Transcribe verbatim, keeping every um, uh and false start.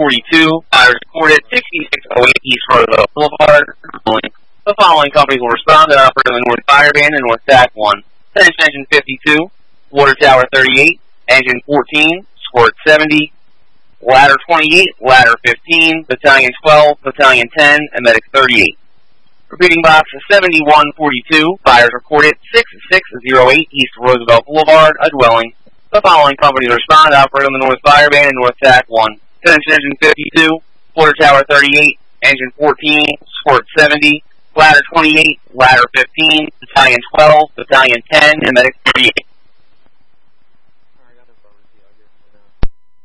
forty-two, fires recorded sixty-six oh eight East Roosevelt Boulevard. The following companies will respond to operate on the North Fire Band and North T A C one. Finish engine fifty-two, water tower thirty-eight, engine fourteen, squirt seventy, ladder twenty-eight, ladder fifteen, battalion twelve, battalion ten, and medic thirty-eight. Repeating box seventy-one forty-two, fires recorded sixty-six oh eight East Roosevelt Boulevard, a dwelling. The following companies respond to operate on the North Fire Band and North T A C one. Finish engine fifty-two, water tower thirty-eight, engine fourteen, squirt seventy, ladder twenty-eight, ladder fifteen, battalion twelve, battalion ten, and medic thirty-eight.